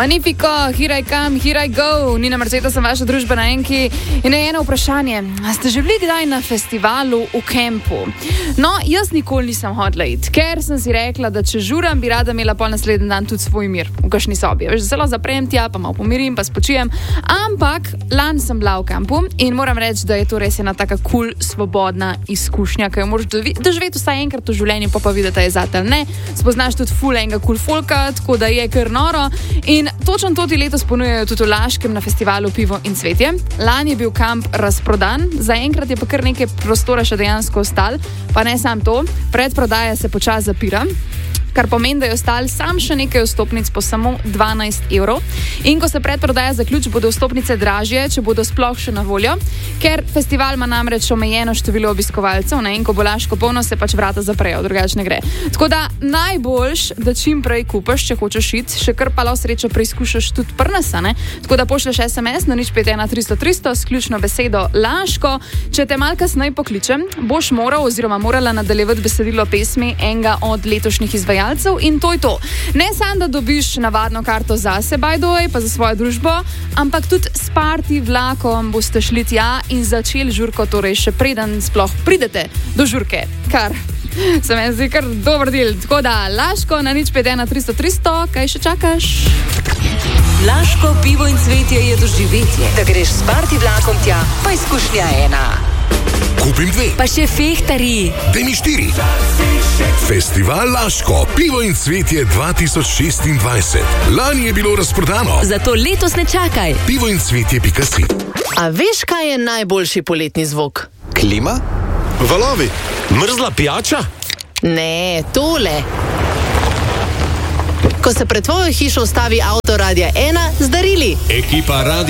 Magnifico, here I come, here I go. Nina Marceta, sem vaša družbena enki. In eno vprašanje, a ste že bili kdaj na festivalu v kampu? No, jaz nikoli nisem hodila iti, ker sem si rekla, da če žuram, bi rada imela pol naslednji dan tudi svoj mir v kakšni sobi. Veš, zelo zaprem tja, pa malo pomirim, pa spočijem. Ampak lani sem bila v kampu in moram reči, da je to res ena taka cool, svobodna izkušnja, ki jo moraš doživeti vsaj enkrat v življenju, pa videti, da je zate ali ne. Spoznaš tudi ful enega cool folka, tako da je kar noro. In točno to ti letos ponujajo tudi v Laškem na festivalu Pivo in cvetje. Lani je bil kamp razprodan, zaenkrat je pa kar nekaj prostora še dejansko ostalo, pa ne samo to, predprodaja se počasi zapira, kar pomeni, da je ostalo sam še nekaj vstopnic po samo 12 €. In ko se predprodaja zaključi, bodo vstopnice dražje, če bodo sploh še na voljo, ker festival ima namreč omejeno število obiskovalcev, ne? In ko bo Laško polno, se pač vrata zaprejo, drugače ne gre. Tako da najboljš, da čim prej kupaš, če hočeš iti, še kar pa srečo preizkušaš tudi pri nas, ne? Tako da pošlješ SMS na 051 300 300 s ključno besedo Laško. Če te malo kasneje pokličem, boš moral oziroma morala nadaljevati besedilo pesmi enega od letošnjih izvajalcev. In to je to. Ne samo, da dobiš navadno karto zase, by the way, pa za svojo družbo, ampak tudi s party vlakom boste šli tja in začeli žurko, torej še preden sploh pridete do žurke. Kar se mi zdi kar dober del. Tako da Laško na 051 300 300, kaj še čakaš? Laško pivo in cvetje je doživetje. Da greš s party vlakom tja, pa izkušnja ena. Kupim 2. Pa še fehtari. Daj mi 4. Festival Laško, pivo in cvetje 2026. Lani je bilo razprodano. Zato letos ne čakaj. pivoincvetje.si. A veš, kaj je najboljši poletni zvok? Klima? Valovi? Mrzla pijača? Ne, tole. Ko se pred tvojo hišo ustavi avto Radia 1 z darili. Ekipa Radia